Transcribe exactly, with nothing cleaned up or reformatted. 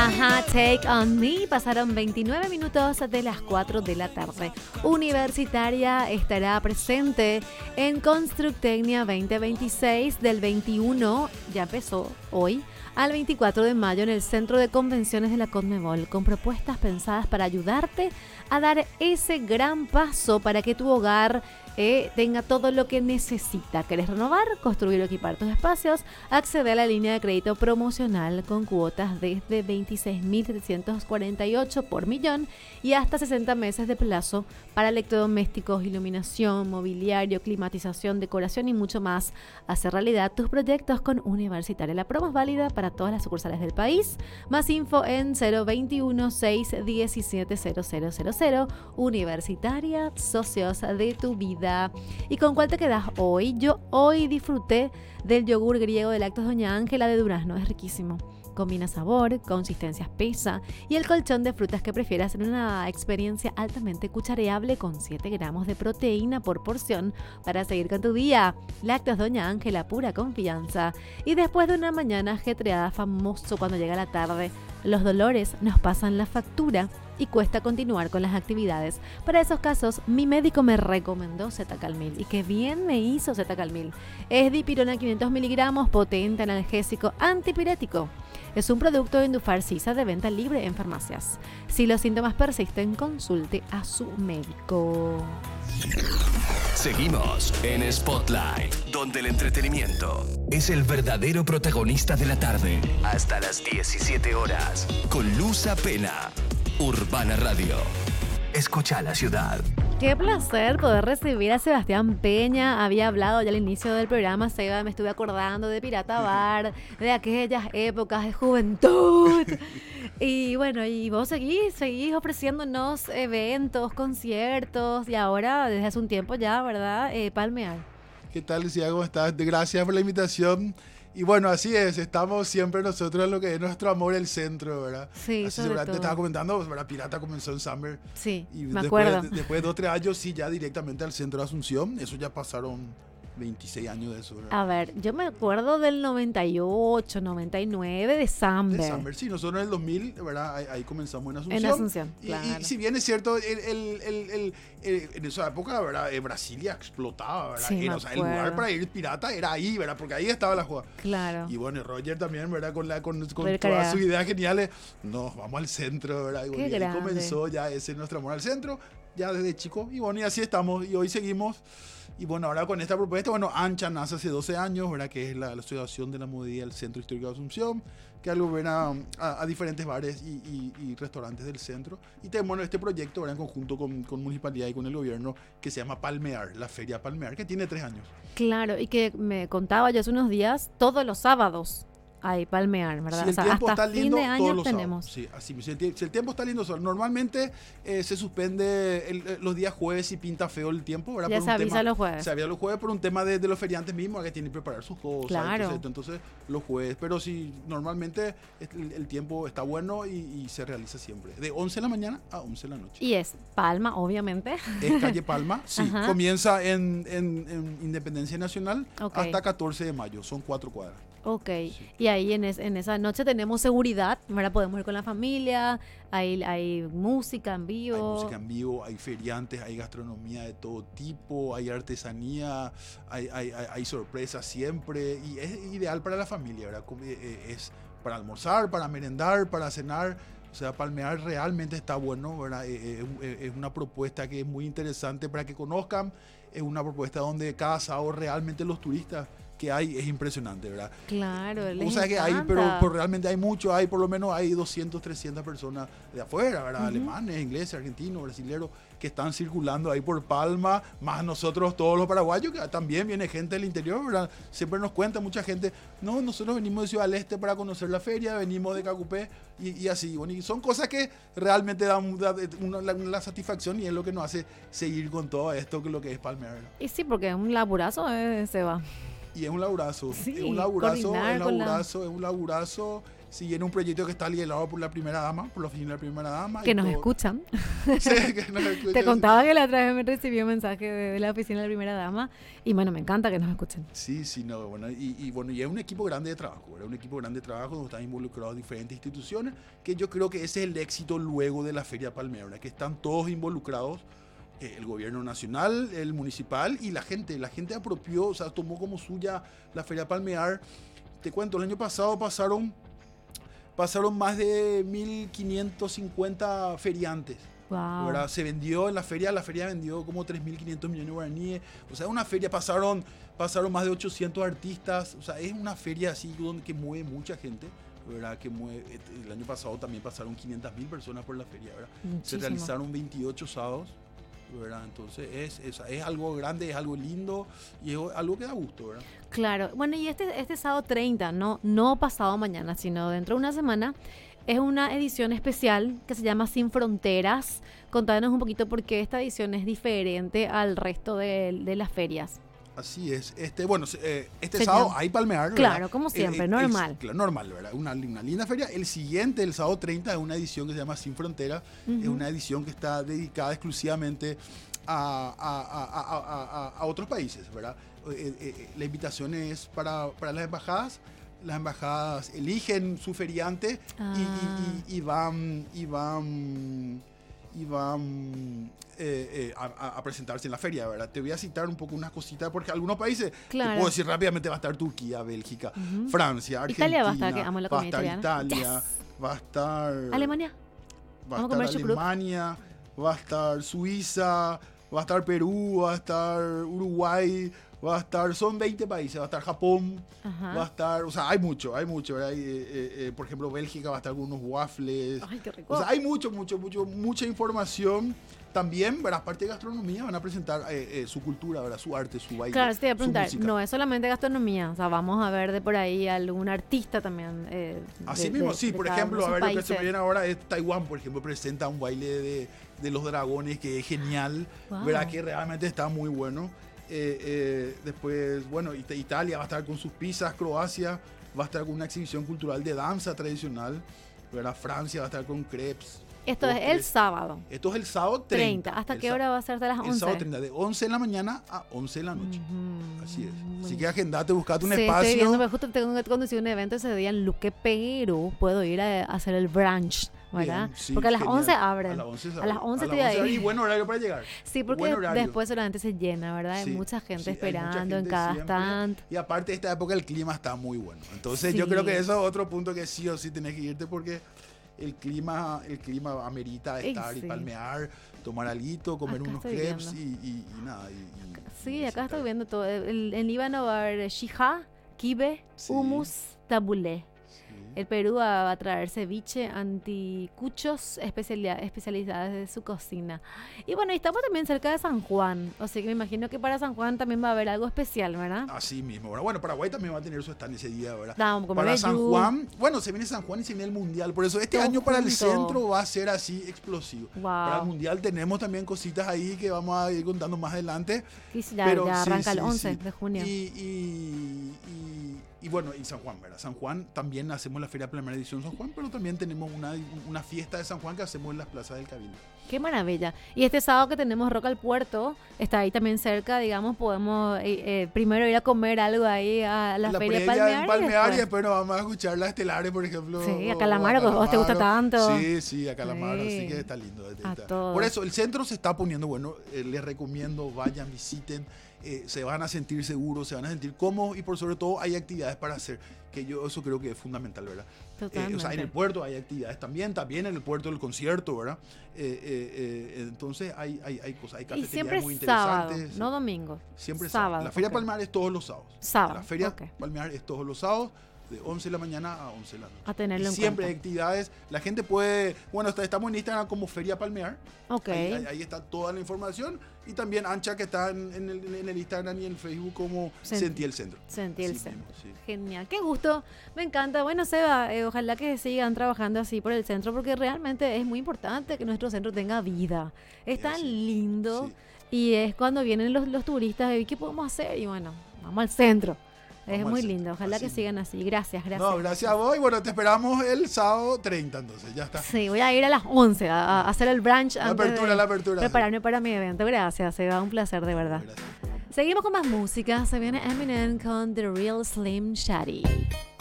Ajá, Take On Me. Pasaron veintinueve minutos de las cuatro de la tarde. Universitaria estará presente en Constructecnia veinte veintiséis del veintiuno, ya empezó hoy, al veinticuatro de mayo en el Centro de Convenciones de la Conmebol, con propuestas pensadas para ayudarte a dar ese gran paso para que tu hogar eh, tenga todo lo que necesita. ¿Querés renovar, construir o equipar tus espacios? Accede a la línea de crédito promocional con cuotas desde veintiséis mil setecientos cuarenta y ocho por millón y hasta sesenta meses de plazo para electrodomésticos, iluminación, mobiliario, climatización, decoración y mucho más. Hacer realidad tus proyectos con Universitaria. La promo es válida para todas las sucursales del país. Más info en cero veintiuno, seis diecisiete, cero cero cero cero. Universitaria, socios de tu vida. ¿Y con cuál te quedas hoy? Yo hoy disfruté del yogur griego de Lácteos Doña Ángela de durazno. Es riquísimo. Combina sabor, consistencia espesa y el colchón de frutas que prefieras en una experiencia altamente cuchareable con siete gramos de proteína por porción para seguir con tu día. Lácteos Doña Ángela, pura confianza. Y después de una mañana ajetreada, famoso cuando llega la tarde, los dolores nos pasan la factura y cuesta continuar con las actividades. Para esos casos, mi médico me recomendó Zetacalmil y que bien me hizo Zetacalmil. Es dipirona quinientos miligramos, potente analgésico antipirético. Es un producto de Indufar-Sisa de venta libre en farmacias. Si los síntomas persisten, consulte a su médico. Seguimos en Spotlight, donde el entretenimiento es el verdadero protagonista de la tarde. Hasta las diecisiete horas, con Luz Apena, Urbana Radio. Escucha la ciudad. Qué placer poder recibir a Sebastián Peña. Había hablado ya al inicio del programa, Seba, me estuve acordando de Pirata Bar, de aquellas épocas de juventud. Y bueno, y vos seguís, seguís ofreciéndonos eventos, conciertos, y ahora desde hace un tiempo ya, ¿verdad? Eh, Palmear. ¿Qué tal, Lucía? ¿Cómo estás? Gracias por la invitación. Y bueno, así es, estamos siempre nosotros en lo que es nuestro amor, el centro, ¿verdad? Sí, así sobre te todo. estaba comentando, ¿verdad? Pirata comenzó en Summer. Sí, y me después, acuerdo. Después de dos o tres años, sí, ya directamente al centro de Asunción. Eso ya pasaron veintiséis años de eso, ¿verdad? A ver, yo me acuerdo del noventa y ocho, noventa y nueve de Summer. De Summer, sí, nosotros en el dos mil, ¿verdad? Ahí, ahí comenzamos en Asunción. En Asunción, y, claro. y si bien es cierto, el, el, el, el, el, en esa época, ¿verdad? Eh, Brasilia explotaba, ¿verdad? Sí, Era, me o sea, el lugar acuerdo. para ir pirata era ahí, ¿verdad? Porque ahí estaba la jugada. Claro. Y bueno, Roger también, ¿verdad? Con, la, con, con Del todas creador. sus ideas geniales. No, vamos al centro, ¿verdad? Y, bueno, Qué y ahí grande. comenzó ya ese nuestro amor al centro, ya desde chico. Y bueno, y así estamos. Y hoy seguimos. Y bueno, ahora con esta propuesta, bueno, ANCHA nace hace doce años, ¿verdad? Que es la, la Asociación de la Modernidad del Centro Histórico de Asunción, que aglomera a, a diferentes bares y, y, y restaurantes del centro. Y tenemos bueno, este proyecto, ¿verdad? En conjunto con, con Municipalidad y con el gobierno, que se llama Palmear, la Feria Palmear, que tiene tres años. Claro, y que me contaba yo hace unos días, todos los sábados hay Palmear, ¿verdad? Si el O sea, tiempo hasta está fin lindo, de todos año los tenemos. sábados. Sí, así. Si el, tie- si el tiempo está lindo, normalmente eh, se suspende el- eh, los días jueves y pinta feo el tiempo, ¿verdad? Ya Por se un avisa tema- los jueves. Se avisa los jueves por un tema de, de los feriantes mismos, que tienen que preparar sus cosas. Claro. Entonces, entonces, los jueves. Pero si normalmente el, el tiempo está bueno y, y se realiza siempre. De once de la mañana a once de la noche. Y es Palma, obviamente. Es calle Palma, sí. Ajá. Comienza en, en- en Independencia Nacional Ok. hasta catorce de mayo. Son cuatro cuadras. Ok, Sí. y ahí en, es- en esa noche tenemos seguridad, ¿verdad? Podemos ir con la familia, hay, hay música en vivo. Hay música en vivo, hay feriantes, hay gastronomía de todo tipo, hay artesanía, hay, hay, hay, hay sorpresas siempre y es ideal para la familia, ¿verdad? Como, eh, eh, Es para almorzar, para merendar, para cenar. O sea, Palmear realmente está bueno, ¿verdad? Eh, eh, Es, es una propuesta que es muy interesante para que conozcan. Es una propuesta donde cada sábado realmente los turistas que hay es impresionante, ¿verdad? Claro, les O sea que hay, encanta. pero, pero realmente hay mucho, hay por lo menos hay doscientas, trescientas personas de afuera, ¿verdad? Ujú. Alemanes, ingleses, argentinos, brasileños, que están circulando ahí por Palma, más nosotros todos los paraguayos, que también viene gente del interior, ¿verdad? Siempre nos cuenta mucha gente, no, nosotros venimos de Ciudad del Este para conocer la feria, venimos de Cacupé y, y así, bueno, y son cosas que realmente dan, dan una, la, la satisfacción y es lo que nos hace seguir con todo esto, que es lo que es Palmear. Y sí, porque es un laburazo, eh, se va. Y es un laburazo, Sí, es un laburazo, coordinar es un con la- laburazo, es un laburazo Sí, viene un proyecto que está liderado por la primera dama, por la oficina de la primera dama. Que nos todo. escuchan. Sí, que nos escuchan. Te contaba que la otra vez me recibió un mensaje de, de la oficina de la primera dama y bueno, me encanta que nos escuchen. Sí, sí, no, bueno, y, y bueno, y es un equipo grande de trabajo, era un equipo grande de trabajo donde están involucrados diferentes instituciones, que yo creo que ese es el éxito luego de la Feria Palmear, que están todos involucrados, eh, el gobierno nacional, el municipal y la gente, la gente apropió, o sea, tomó como suya la Feria Palmear. Te cuento, el año pasado pasaron, pasaron más de mil quinientos cincuenta feriantes. Wow. ¿Verdad? Se vendió en la feria, la feria vendió como tres mil quinientos millones de guaraníes. O sea, una feria, pasaron, pasaron más de ochocientos artistas. O sea, es una feria así donde que mueve mucha gente, ¿verdad? Que mueve, el año pasado también pasaron quinientas mil personas por la feria, ¿verdad? Muchísimo. Se realizaron veintiocho sábados, ¿verdad? Entonces es, es, es algo grande, es algo lindo y es algo que da gusto, ¿verdad? Claro. Bueno, y este, este sábado treinta, no, no pasado mañana, sino dentro de una semana, es una edición especial que se llama Sin Fronteras. Contanos un poquito por qué esta edición es diferente al resto de, de las ferias. Así es. Este, bueno, eh, este Señor. sábado hay Palmear, ¿verdad? Claro, como siempre, el, el, normal. El, normal, ¿verdad? Una, una linda feria. El siguiente, el sábado treinta, es una edición que se llama Sin Fronteras. Uh-huh. Es una edición que está dedicada exclusivamente a, a, a, a, a, a otros países, ¿verdad? Eh, eh, la invitación es para, para las embajadas. Las embajadas eligen su feriante ah. y, y, y, y van y van y van eh, eh, a, a presentarse en la feria, ¿verdad? Te voy a citar un poco unas cositas porque algunos países, claro. Te puedo decir rápidamente, va a estar Turquía, Bélgica, uh-huh. Francia, Argentina, Italia va a estar, que amo la va a estar Italia, yes. va a estar Alemania, va a estar Alemania, va a estar Suiza, va a estar Perú, va a estar Uruguay, va a estar, son veinte países, va a estar Japón, ajá. Va a estar, o sea, hay mucho, hay mucho, ¿verdad? Eh, eh, eh, por ejemplo, Bélgica va a estar algunos waffles. Ay, qué rico. O sea, hay mucho, mucho, mucho, mucha información. También, ¿verdad? Aparte de gastronomía, van a presentar eh, eh, su cultura, ¿verdad? Su arte, su baile. Claro, te iba a preguntar, no es solamente gastronomía, o sea, vamos a ver de por ahí algún artista también. Eh, Así de, mismo, de, sí, de por ejemplo, a ver, países. Lo que se me viene ahora es Taiwán, por ejemplo, presenta un baile de, de los dragones que es genial, wow. ¿Verdad? Que realmente está muy bueno. Eh, eh, después, bueno, Italia va a estar con sus pizzas, Croacia va a estar con una exhibición cultural de danza tradicional, ¿verdad? Francia va a estar con crepes. Esto postres. Es el sábado. Esto es el sábado treinta. treinta. ¿Hasta el qué hora va a ser? ¿De las once? El sábado treinta, de once de la mañana a once de la noche. Uh-huh. Así es. Así que agendate, buscate un sí, espacio. Estoy viendo, justo tengo que conducir un evento ese día en Luque, pero puedo ir a, a hacer el brunch, ¿verdad? Bien, sí, porque a las genial. once abren. A las once, a las once estoy ahí. Y buen horario para llegar. Sí, porque después solamente se llena, ¿verdad? Hay sí, mucha gente sí, esperando mucha gente en cada siempre. stand. Y aparte, esta época el clima está muy bueno. Entonces, sí. Yo creo que eso es otro punto que sí o sí tenés que irte porque el clima, el clima amerita estar sí. y palmear, tomar alguito, comer acá unos crepes y, y, y nada. Y, y, sí, y acá estoy viendo todo. El, en Líbano va a haber shija, kibe, sí. hummus, tabulé. El Perú va a traer ceviche, anticuchos especialidades de su cocina. Y bueno, estamos también cerca de San Juan. O sea que me imagino que para San Juan también va a haber algo especial, ¿verdad? Así mismo. Bueno, Paraguay también va a tener su stand ese día, ¿verdad? No, como para San Juan, bueno, se viene San Juan y se viene el Mundial. Por eso este Todo año para junto. El centro va a ser así explosivo. Wow. Para el Mundial tenemos también cositas ahí que vamos a ir contando más adelante. Y ya, pero, ya arranca sí, el once sí, sí. de junio. Y, y, y, y bueno, y San Juan, ¿verdad? San Juan también hacemos la Feria Palmear Edición San Juan, pero también tenemos una, una fiesta de San Juan que hacemos en las plazas del Cabildo. ¡Qué maravilla! Y este sábado que tenemos Rock al Puerto, está ahí también cerca, digamos, podemos eh, eh, primero ir a comer algo ahí a la, la Feria Palmear. En Palmear y después nos vamos a escuchar las estelares, por ejemplo. Sí, a Calamaro, que a vos te gusta tanto. Sí, sí, a Calamaro, sí. Así que está lindo. A todos. Por eso, el centro se está poniendo bueno, eh, les recomiendo, vayan, visiten. Eh, se van a sentir seguros, se van a sentir cómodos y por sobre todo hay actividades para hacer, que yo eso creo que es fundamental, ¿verdad? Totalmente. Eh, o sea, en el puerto hay actividades también, también en el puerto del concierto, ¿verdad? Eh, eh, eh, entonces hay, hay, hay cosas, hay cafeterías muy sábado, interesantes. No domingo. Siempre sábado. sábado. La Feria okay. Palmear es todos los sábados. Sábado. La Feria okay. Palmear es todos los sábados. De once de la mañana a once de la noche. A tenerlo y en siempre cuenta. hay actividades. La gente puede... Bueno, estamos en Instagram como Feria Palmear. Ok. Ahí, ahí, ahí está toda la información. Y también Ancha, que está en, en, el, en el Instagram y en el Facebook como Sent- Sentí el Centro. Sentí el sí, Centro. Mismo, sí. Genial. Qué gusto. Me encanta. Bueno, Seba, eh, ojalá que sigan trabajando así por el centro, porque realmente es muy importante que nuestro centro tenga vida. Es tan sí, lindo. Sí. Y es cuando vienen los, los turistas y ¿qué podemos hacer? Y bueno, vamos al centro. Es Vamos muy al lindo, centro, ojalá así que sigan así. Gracias, gracias. No, gracias a vos y bueno, te esperamos el sábado treinta entonces, ya está. Sí, voy a ir a las once a, a hacer el brunch La antes apertura, de la apertura. prepararme para mi evento. Gracias, se va un placer de verdad. Gracias. Seguimos con más música, se viene Eminem con The Real Slim Shady.